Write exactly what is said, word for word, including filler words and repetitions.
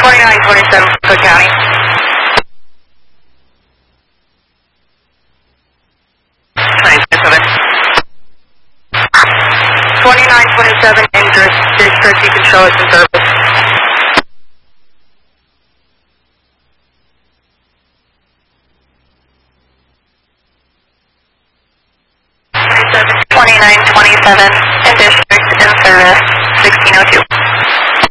twenty-nine twenty-seven, Cook County. twenty-nine twenty-seven in district, you can show us in service. twenty-nine twenty-seven in district, in service, sixteen oh two.